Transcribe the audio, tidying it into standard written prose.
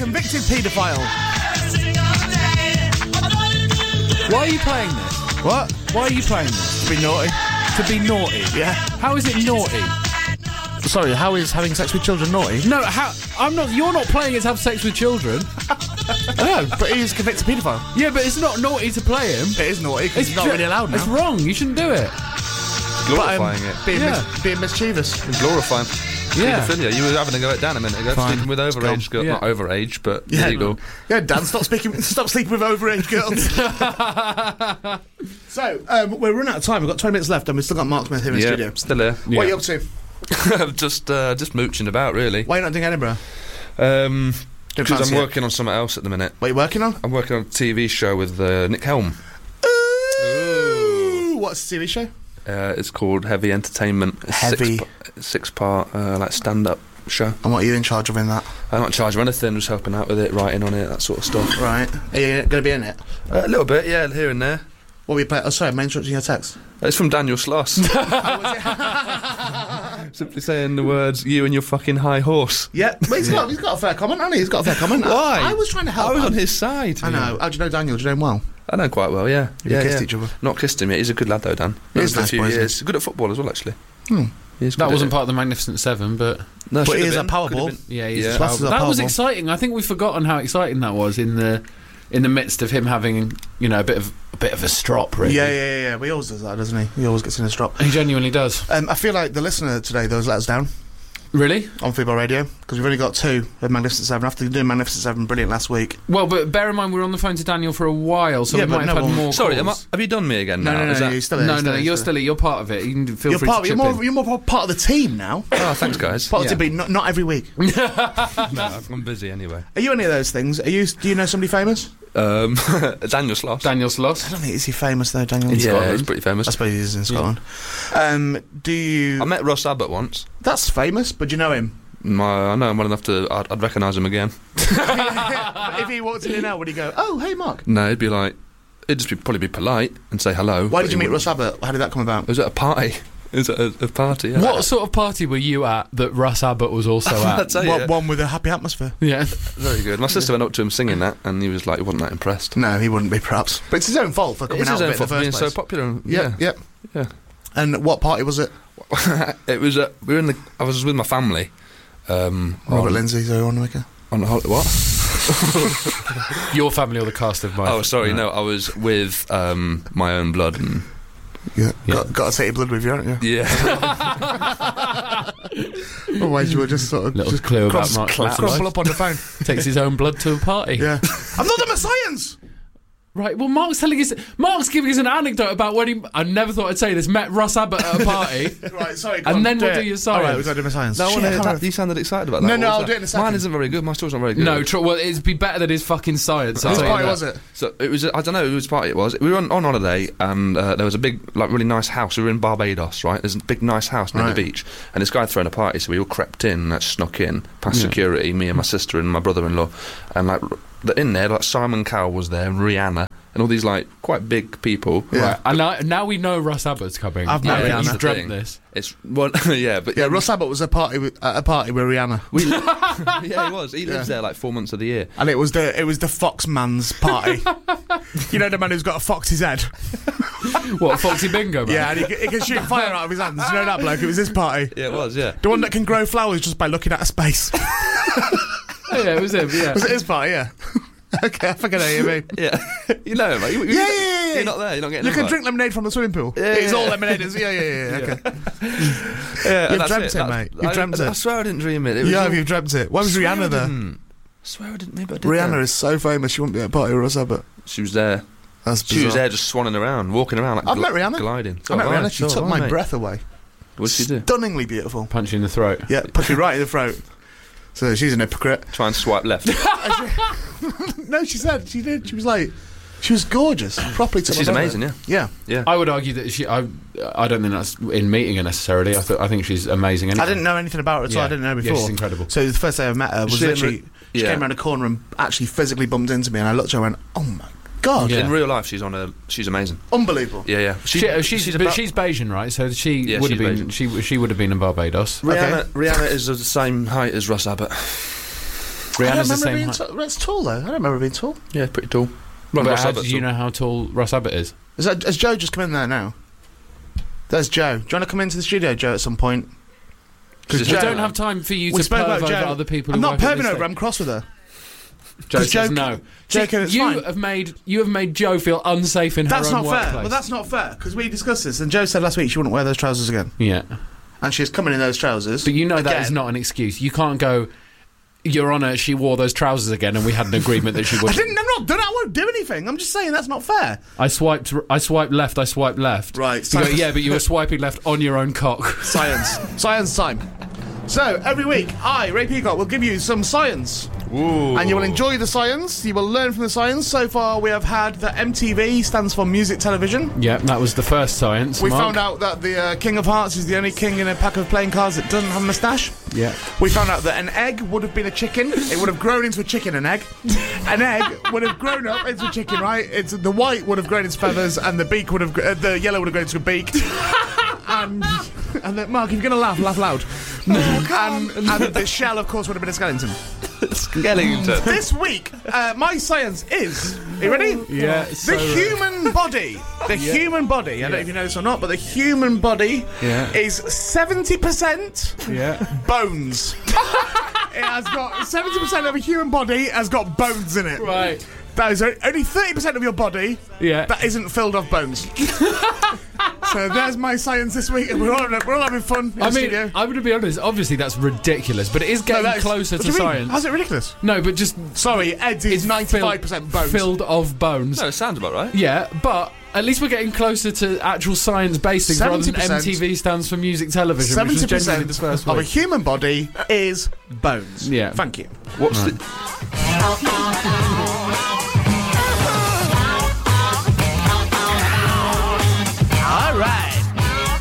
convicted paedophile. Why are you playing this? What? Why are you playing this? To be naughty. To be naughty? Yeah. How is it naughty? Sorry, how is having sex with children naughty? No, I'm not. You're not playing it to have sex with children. I know, but he's a convicted paedophile. Yeah, but it's not naughty to play him. It is naughty because it's not really allowed now. It's wrong. You shouldn't do it. Glorifying it. Being mischievous. Glorifying. Yeah. Paedophilia. You were having a go at Dan a minute ago, sleeping with overage girls. Yeah. Not overage, but illegal. Yeah, Dan, stop sleeping with overage girls. So, we're running out of time. We've got 20 minutes left and we've still got Mark Smith here in the studio. Still here. What are you up to? just mooching about, really. Why are you not doing Edinburgh? Because I'm working on something else at the minute. What are you working on? I'm working on a TV show with Nick Helm. Ooh! What's the TV show? It's called Heavy Entertainment. Heavy. Six-part, like, stand-up show. And what are you in charge of in that? I'm not in charge of anything, just helping out with it, writing on it, that sort of stuff. Right. Are you going to be in it? A little bit, yeah, here and there. What were you playing? Oh, sorry, am I interrupting your text? It's from Daniel Sloss. Simply saying the words, you and your fucking high horse. Yeah, but he's got a fair comment, hasn't he? He's got a fair comment. Why? I was trying to help I was him. on his side. I know. How do you know Daniel? Do you know him well? I know him quite well, yeah. You kissed each other? Not kissed him yet. He's a good lad, though, Dan. He is For a nice few boy, isn't he? years. Good at football as well, actually. That wasn't part of the Magnificent Seven, but... No, But he is a been. Powerball. Yeah, he's Yeah. a Sloss is a that was Powerball. exciting. I think we've forgotten how exciting that was in the midst of him having, you know, a bit of a strop, really. Yeah. He always does that, doesn't he? He always gets in a strop. He genuinely does. I feel like the listener today, though, has let us down Really? on Football Radio because we've only got 2 of Magnificent Seven. After doing Magnificent Seven brilliant last week. Well, but bear in mind we were on the phone to Daniel for a while, so Yeah, we but might have no had one- more Sorry, calls. have you done me again now? No, Is that- you're still in. No, you're still you're part of it. You can feel free to chip in. You're more part of the team now. Oh, thanks, guys. Part of the team, not every week. No, I'm busy anyway. Are you any of those things? Do you know somebody famous? Daniel Sloss. Daniel I Sloss. don't think is he famous though, Daniel. Yeah, Scotland. he's pretty famous. I suppose he is in Scotland. Do you? I met Ross Abbott once. That's famous, but do you know him? I know him well enough to... I'd recognise him again. If he walked in now, would he go, "Oh, hey, Mark"? No, he'd be like... He'd just probably be polite and say hello. Why but did you he meet wouldn't- Russ Abbott? How did that come about? It was at a party. It was at a party, yeah. What sort of party were you at that Russ Abbott was also I'll at? tell you. One with a happy atmosphere. Yeah. Very good. My sister went up to him singing that, and he was like, he wasn't that impressed. No, he wouldn't be, perhaps. But it's his own fault for coming It's out his of own it in the fault for being first so place. popular. And, Yep. yeah. And what party was it? It was. We were in the. I was with my family. Robert Lindsay, so on like on the what? Your family or the cast of my... Oh, sorry. No, I was with my own blood. And, Yeah. Got to take your blood with you, haven't you? yeah. Otherwise you would just sort of Little just clue about Mark's life. crumple up on the phone. Takes his own blood to a party. Yeah. I've not done my science! Right, well, Mark's giving us an anecdote about when he... I never thought I'd say this. Met Russ Abbott at a party. Right, sorry. go And on, then do we'll it. do your science. Alright, we've got to do my science. No, Shit, I can't you sounded excited about that. No, What no, was I'll that? do it in a second. Mine isn't very good. My story's not very good. No, well, it'd be better than his fucking science. I'll Whose tell you party that. was it? So it was. I don't know whose party it was. We were on holiday, and there was a big, like, really nice house. We were in Barbados, right? There's a big, nice house near Right. the beach, and this guy had thrown a party, so we all crept in, snuck in, past security. Me and my sister and my brother-in-law, and like in there, like Simon Cowell was there, and Rihanna, and all these like quite big people. Yeah. Right, and now we know Russ Abbott's coming. I've met Rihanna. You've dreamt Thing. this. It's well, yeah, but Yeah, Russ Abbott was at a party with Rihanna. yeah, he was. He lives there like 4 months of the year. And it was the Fox man's party. You know the man who's got a fox's head? What, Foxy Bingo, man? Yeah, and he can shoot fire out of his hands. You know that bloke? It was his party. Yeah, it was. Yeah. The one that can grow flowers just by looking at a space. Oh, yeah, it was him, yeah. Was it his party? Yeah. Okay, I think I know what you mean. Yeah, you know, mate. Yeah. You're not there. You're not getting. You can invite. drink lemonade from the swimming pool. Yeah, It's yeah. all lemonade. Yeah. Okay. Yeah, You've that's dreamt it, it, mate. You've I dreamt it. swear I didn't dream it. It was Yeah, all- you've dreamt it. Why was Swear I Rihanna there? didn't. I swear I didn't. Maybe I did. Rihanna though. is so famous. She wouldn't be at a party with Russ Abbott. She was there. That's She was bizarre. there, just swanning around, walking around like I've met Rihanna. gliding. I met Rihanna. She So took have I, my mate. breath away. What did she do? Stunningly beautiful. Punch you in the throat. Yeah, punch me right in the throat. So she's an hypocrite. Try and swipe left. No, she said she did. She was like, she was gorgeous. Properly took my She's breath amazing. away. Yeah. Yeah. I would argue that I don't think that's in meeting her necessarily. I think she's amazing. Anyway. I didn't know anything about her at all. I didn't know before. Yeah, she's incredible. So the first day I met her was She literally she yeah. came around a corner and actually physically bumped into me, and I looked at her and went, "Oh my god, Yeah. In real life, she's amazing. unbelievable!" Yeah. She's Bayesian, right? So she Yeah, would have she's been. She would have been in Barbados. Rihanna is of the same height as Russ Abbott. Rihanna's the same being height. that's tall, though. I don't remember being tall. Yeah, pretty tall. But Ross how Abbott's did you tall. know how tall Ross Abbott is? Has Joe just come in there now? There's Joe. Do you want to come into the studio, Joe, at some point? Because We don't have time for you We to spoke perv about over Joe. other people. I'm who not work at perving this over. thing. I'm cross with her. Joe 'Cause says Joe- no. Joe See, can- it's you fine. have made Joe feel unsafe in That's her own not fair. workplace. Well, that's not fair because we discussed this, and Joe said last week she wouldn't wear those trousers again, yeah. and she's coming in those trousers. But you know that again. is not an excuse. You can't go, Your Honour, she wore those trousers again and we had an agreement that she I wouldn't. didn't. I'm not done. I won't do anything. I'm just saying that's not fair. I swiped left, I swiped left. Right. You go, yeah, but you were swiping left on your own cock. Science time. So every week, I, Ray Peacock, will give you some science. Ooh. And you will enjoy the science, you will learn from the science. So far, we have had that MTV stands for Music Television. Yeah, that was the first science. We Mark. found out that the King of Hearts is the only king in a pack of playing cards that doesn't have a moustache. Yeah. We found out that an egg would have been a chicken. It would have grown into a chicken, an egg. An egg would have grown up into a chicken, right? The white would have grown into feathers, and the beak would have, the yellow would have grown into a beak. and then, Mark, if you're going to laugh, laugh loud. And the shell, of course, would have been a skeleton. Skellington. This week, my science is... Are you ready? Yeah. The human body. The human body. I don't know if you know this or not, but the human body is 70% Yeah. bones. It has got 70% of a human body has got bones in it. Right. That is only 30% of your body Yeah. that isn't filled off bones. So there's my science this week, and we're all having fun in I the mean, studio. I'm going to be honest, obviously that's ridiculous, but it is getting that is- closer what to do you mean? science. How's it ridiculous? No, but just Sorry, Ed's is 95% bones. filled of bones. No, it sounds about right. Yeah, but at least we're getting closer to actual science-based things rather than 70%. MTV stands for music television, which was genuinely the first of a week. human body is bones. Yeah. Thank you. What's the